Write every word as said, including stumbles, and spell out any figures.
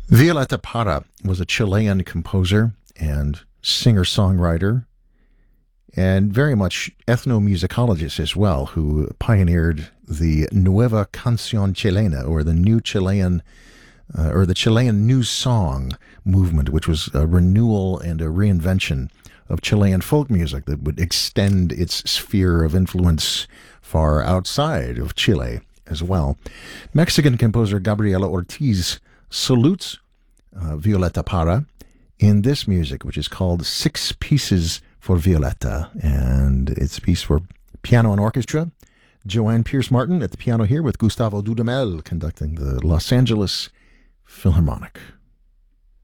Violeta Parra was a Chilean composer and singer-songwriter and very much ethnomusicologist as well, who pioneered the Nueva Canción Chilena, or the new Chilean, uh, or the Chilean new song movement, which was a renewal and a reinvention of Chilean folk music that would extend its sphere of influence far outside of Chile as well. Mexican composer Gabriela Ortiz salutes uh, Violeta Parra in this music, which is called Six Pieces for Violeta, and it's a piece for piano and orchestra. Joanne Pierce Martin at the piano here with Gustavo Dudamel conducting the Los Angeles Philharmonic.